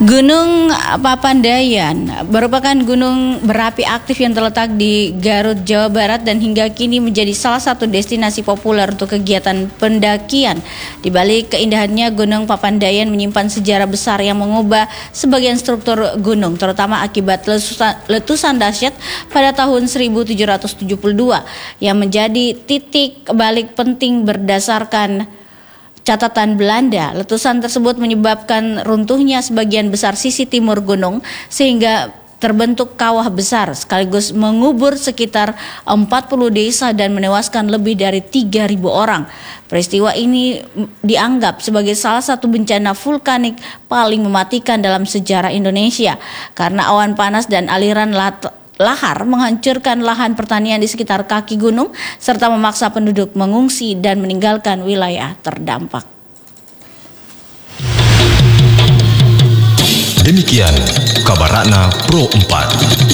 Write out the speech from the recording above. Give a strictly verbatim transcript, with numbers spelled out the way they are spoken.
Gunung Papandayan merupakan gunung berapi aktif yang terletak di Garut, Jawa Barat dan hingga kini menjadi salah satu destinasi populer untuk kegiatan pendakian. Di balik keindahannya, Gunung Papandayan menyimpan sejarah besar yang mengubah sebagian struktur gunung, terutama akibat letusan, letusan dahsyat pada tahun seribu tujuh ratus tujuh puluh dua yang menjadi titik balik penting berdasarkan catatan Belanda. Letusan tersebut menyebabkan runtuhnya sebagian besar sisi timur gunung sehingga terbentuk kawah besar sekaligus mengubur sekitar empat puluh desa dan menewaskan lebih dari tiga ribu orang. Peristiwa ini dianggap sebagai salah satu bencana vulkanik paling mematikan dalam sejarah Indonesia karena awan panas dan aliran lat lahar menghancurkan lahan pertanian di sekitar kaki gunung serta memaksa penduduk mengungsi dan meninggalkan wilayah terdampak. Demikian kabar Ratna Pro empat.